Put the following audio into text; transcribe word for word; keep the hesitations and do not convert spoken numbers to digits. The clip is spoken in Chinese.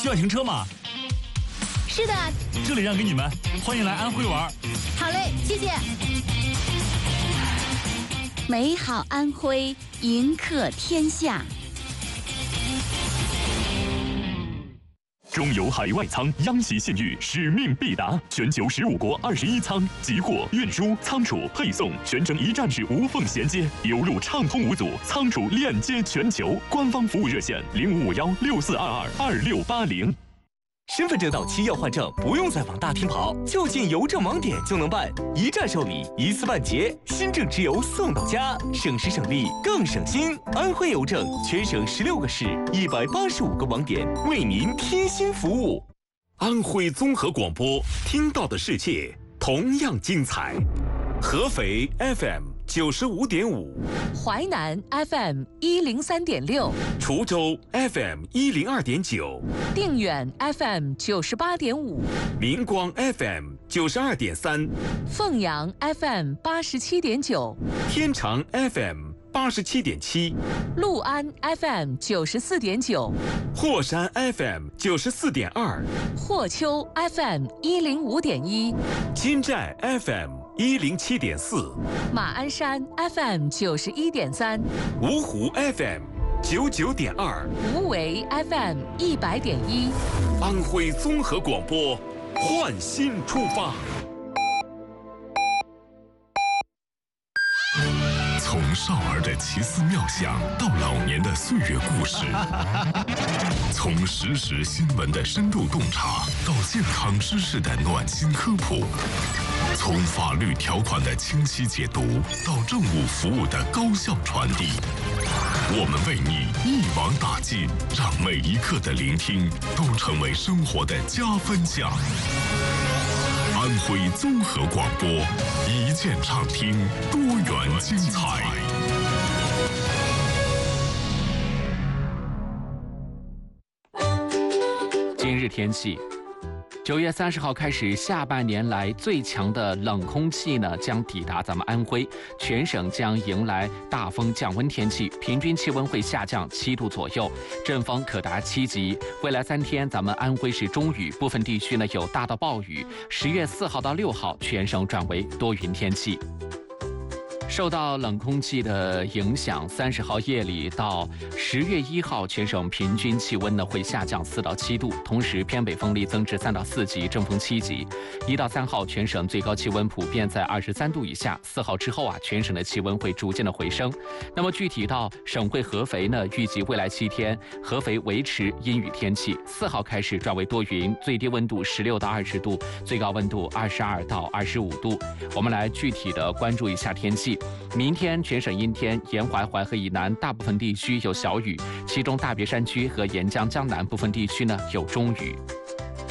需要停车吗？ 是的， 这里让给你们，欢迎来安徽玩。 好嘞，谢谢。 美好安徽，迎客天下。 中油海外仓央企信誉，使命必达，全球十五国二十一仓，集货、运输、仓储、配送全程一站式无缝衔接，油路畅通无阻，仓储链接全球。官方服务热线零五五幺六四二二二六八零。 身份证到期要换证，不用再往大厅跑，就进邮政网点就能办，一站受理，一次办结，新证直邮送到家，省时省力更省心。安徽邮政全省十六个市，一百八十五个网点，为您贴心服务。 安徽综合广播，听到的世界同样精彩。合肥 F M 九十五点五， 淮南 F M 一零三点六， 滁州 F M 一零二点九， 定远 F M 九十八点五， 明光 F M 九十二点三， 凤阳 F M 八十七点九， 天长 F M 八十七点七， 六安 F M 九十四点九， 霍山 F M 九十四点二， 霍丘 F M 一零五点一， 金寨 F M 一零七点四， 马鞍山 F M 九十一点三， 芜湖 F M 九九点二， 无为 F M 一百点一， 安徽综合广播，焕新出发。 从少儿的奇思妙想到老年的岁月故事，从时事新闻的深度洞察到健康知识的暖心科普，从法律条款的清晰解读到政务服务的高效传递，我们为你一网打尽，让每一刻的聆听都成为生活的加分项。安徽综合广播，一键畅听，多元精彩。 今日天气。九月三十号开始，下半年来最强的冷空气呢将抵达咱们安徽，全省将迎来大风降温天气，平均气温会下降七度左右，阵风可达七级。未来三天，咱们安徽是中雨，部分地区呢有大到暴雨。十月四号到六号，全省转为多云天气。受到冷空气的影响，三十号夜里到十月一号，全省平均气温呢会下降四到七度，同时偏北风力增至三到四级，阵风七级。一到三号，全省最高气温普遍在二十三度以下。四号之后啊，全省的气温会逐渐的回升。那么具体到省会合肥呢，预计未来七天，合肥维持阴雨天气。四号开始转为多云，最低温度十六到二十度，最高温度二十二到二十五度。我们来具体的关注一下天气。明天全省阴天，沿淮淮河以南大部分地区有小雨，其中大别山区和沿江江南部分地区呢有中雨。